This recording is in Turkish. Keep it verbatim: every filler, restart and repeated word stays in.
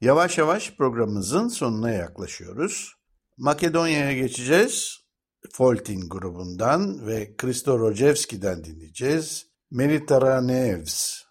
Yavaş yavaş programımızın sonuna yaklaşıyoruz. Makedonya'ya geçeceğiz. Foltin grubundan ve Christo Rojevski'den dinleyeceğiz. Mediterraneevs.